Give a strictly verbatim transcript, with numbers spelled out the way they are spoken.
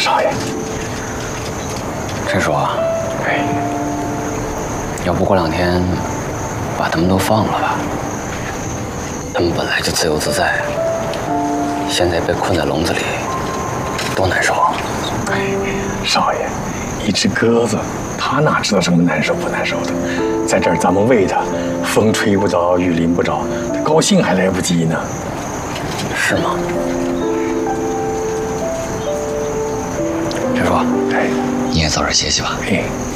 少爷。 陈叔啊， 哎， 要不过两天把他们都放了吧？他们本来就自由自在，现在被困在笼子里，多难受啊！ 哎，少爷，一只鸽子，它哪知道什么难受不难受的？在这儿咱们喂它，风吹不着，雨淋不着，它高兴还来不及呢。 是吗？陈叔， 哎， 你也早点歇息吧。 哎。